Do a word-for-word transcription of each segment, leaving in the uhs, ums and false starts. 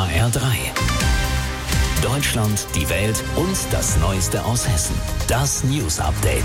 H R drei. Deutschland, die Welt und das Neueste aus Hessen. Das News Update.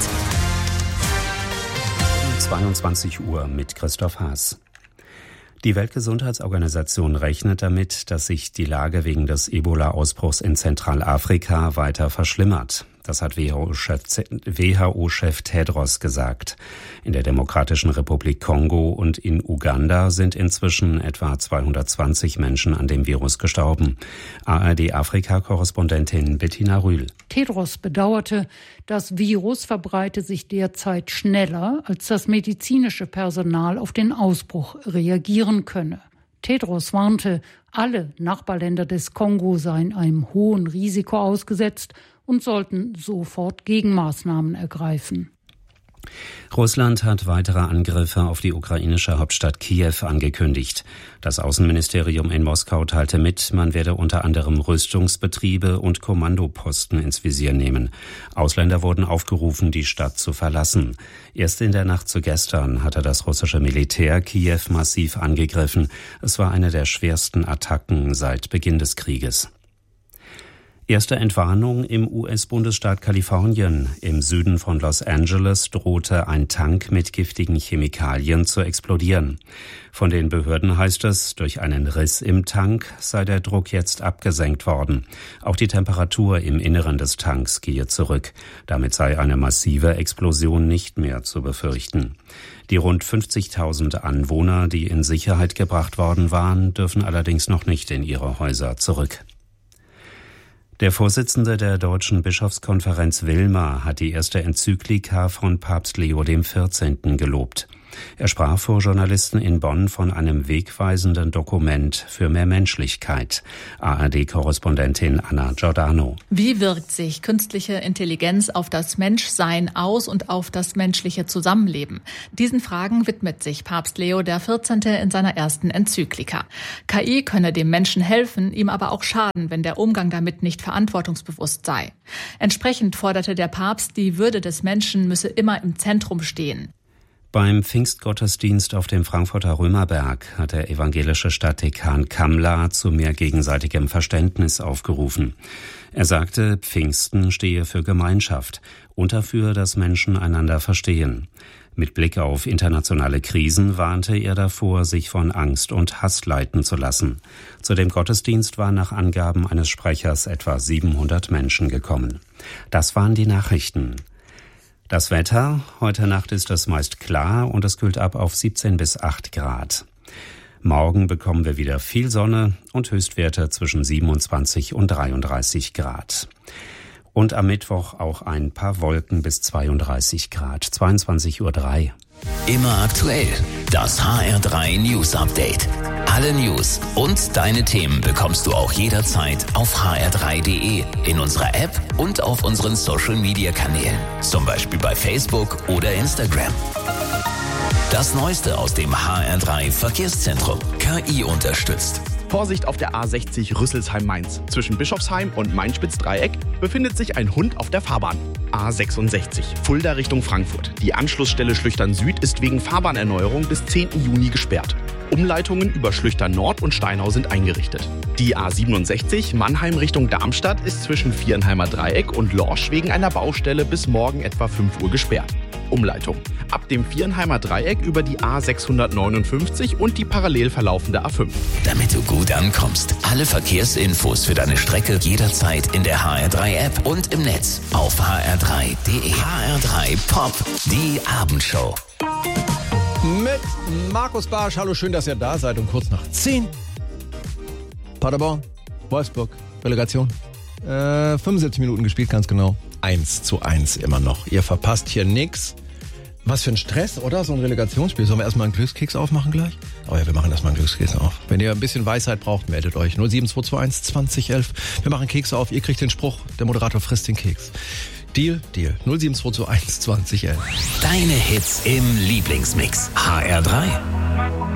zweiundzwanzig Uhr mit Christoph Haas. Die Weltgesundheitsorganisation rechnet damit, dass sich die Lage wegen des Ebola-Ausbruchs in Zentralafrika weiter verschlimmert. Das hat W H O-Chef Tedros gesagt. In der Demokratischen Republik Kongo und in Uganda sind inzwischen etwa zweihundertzwanzig Menschen an dem Virus gestorben. A R D-Afrika-Korrespondentin Bettina Rühl. Tedros bedauerte, das Virus verbreite sich derzeit schneller, als das medizinische Personal auf den Ausbruch reagieren könne. Tedros warnte, alle Nachbarländer des Kongo seien einem hohen Risiko ausgesetzt und sollten sofort Gegenmaßnahmen ergreifen. Russland hat weitere Angriffe auf die ukrainische Hauptstadt Kiew angekündigt. Das Außenministerium in Moskau teilte mit, man werde unter anderem Rüstungsbetriebe und Kommandoposten ins Visier nehmen. Ausländer wurden aufgerufen, die Stadt zu verlassen. Erst in der Nacht zu gestern hatte das russische Militär Kiew massiv angegriffen. Es war eine der schwersten Attacken seit Beginn des Krieges. Erste Entwarnung im U S-Bundesstaat Kalifornien. Im Süden von Los Angeles drohte ein Tank mit giftigen Chemikalien zu explodieren. Von den Behörden heißt es, durch einen Riss im Tank sei der Druck jetzt abgesenkt worden. Auch die Temperatur im Inneren des Tanks gehe zurück. Damit sei eine massive Explosion nicht mehr zu befürchten. Die rund fünfzigtausend Anwohner, die in Sicherheit gebracht worden waren, dürfen allerdings noch nicht in ihre Häuser zurück. Der Vorsitzende der Deutschen Bischofskonferenz Wilmer hat die erste Enzyklika von Papst Leo der vierzehnte gelobt. Er sprach vor Journalisten in Bonn von einem wegweisenden Dokument für mehr Menschlichkeit. A R D-Korrespondentin Anna Giordano. Wie wirkt sich künstliche Intelligenz auf das Menschsein aus und auf das menschliche Zusammenleben? Diesen Fragen widmet sich Papst Leo der vierzehnte in seiner ersten Enzyklika. K I könne dem Menschen helfen, ihm aber auch schaden, wenn der Umgang damit nicht verantwortungsbewusst sei. Entsprechend forderte der Papst, die Würde des Menschen müsse immer im Zentrum stehen. Beim Pfingstgottesdienst auf dem Frankfurter Römerberg hat der evangelische Stadtdekan Kammler zu mehr gegenseitigem Verständnis aufgerufen. Er sagte, Pfingsten stehe für Gemeinschaft und dafür, dass Menschen einander verstehen. Mit Blick auf internationale Krisen warnte er davor, sich von Angst und Hass leiten zu lassen. Zu dem Gottesdienst waren nach Angaben eines Sprechers etwa siebenhundert Menschen gekommen. Das waren die Nachrichten. Das Wetter, heute Nacht ist es meist klar und es kühlt ab auf siebzehn bis acht Grad. Morgen bekommen wir wieder viel Sonne und Höchstwerte zwischen siebenundzwanzig und dreiunddreißig Grad. Und am Mittwoch auch ein paar Wolken bis zweiunddreißig Grad, zweiundzwanzig Uhr drei. Immer aktuell, das H R drei News Update. Alle News und deine Themen bekommst du auch jederzeit auf h r drei punkt d e, in unserer App und auf unseren Social-Media-Kanälen. Zum Beispiel bei Facebook oder Instagram. Das Neueste aus dem H R drei Verkehrszentrum. K I unterstützt. Vorsicht auf der A sechzig Rüsselsheim-Mainz. Zwischen Bischofsheim und Main-Spitz-Dreieck befindet sich ein Hund auf der Fahrbahn. A sechsundsechzig, Fulda Richtung Frankfurt. Die Anschlussstelle Schlüchtern Süd ist wegen Fahrbahnerneuerung bis zehnten Juni gesperrt. Umleitungen über Schlüchtern Nord und Steinau sind eingerichtet. Die A siebenundsechzig Mannheim Richtung Darmstadt ist zwischen Vierenheimer Dreieck und Lorsch wegen einer Baustelle bis morgen etwa fünf Uhr gesperrt. Umleitung. Ab dem Vierenheimer Dreieck über die A sechshundertneunundfünfzig und die parallel verlaufende A fünf. Damit du gut ankommst, alle Verkehrsinfos für deine Strecke jederzeit in der H R drei App und im Netz auf h r drei punkt d e. H R drei Pop, die Abendshow. Mit Markus Barsch. Hallo, schön, dass ihr da seid. Um kurz nach zehn. Paderborn, Wolfsburg, Relegation. Äh, fünfundsiebzig Minuten gespielt, ganz genau. eins zu eins immer noch. Ihr verpasst hier nix. Was für ein Stress, oder? So ein Relegationsspiel. Sollen wir erstmal einen Glückskeks aufmachen gleich? Oh ja, wir machen erstmal einen Glückskeks auf. Wenn ihr ein bisschen Weisheit braucht, meldet euch. null sieben zwei zwei eins zwanzig elf. Wir machen Kekse auf. Ihr kriegt den Spruch. Der Moderator frisst den Keks. Deal, Deal. null sieben zwei zwei eins zwanzig elf. Deine Hits im Lieblingsmix. H R drei.